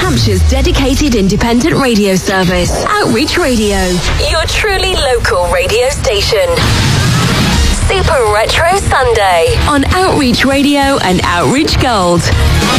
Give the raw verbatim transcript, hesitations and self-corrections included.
Hampshire's dedicated independent radio service, Outreach Radio, your truly local radio station. Super Retro Sunday on Outreach Radio and Outreach Gold.